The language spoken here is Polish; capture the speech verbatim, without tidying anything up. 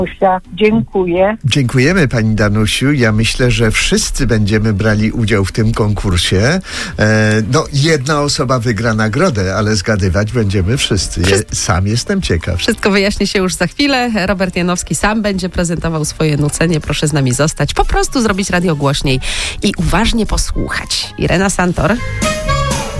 Dziękuję. Dziękujemy pani Danusiu. Ja myślę, że wszyscy będziemy brali udział w tym konkursie. E, no, jedna osoba wygra nagrodę, ale zgadywać będziemy wszyscy. Ja sam jestem ciekaw. Wszystko wyjaśni się już za chwilę. Robert Janowski sam będzie prezentował swoje nucenie. Proszę z nami zostać. Po prostu zrobić radio głośniej i uważnie posłuchać. Irena Santor.